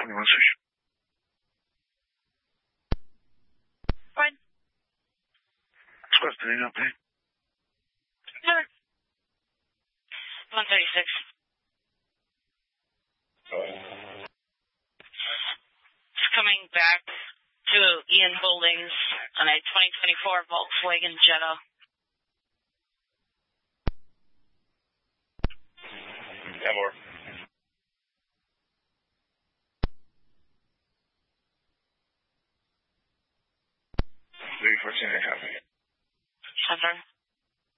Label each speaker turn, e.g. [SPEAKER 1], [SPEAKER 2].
[SPEAKER 1] 21 switch.
[SPEAKER 2] Fine.
[SPEAKER 1] Squad's turning up, eh?
[SPEAKER 2] Sure. 136. It's coming back to Ian Holdings on a 2024 Volkswagen Jetta.
[SPEAKER 3] Yeah, more. 314 and a half.
[SPEAKER 2] Center.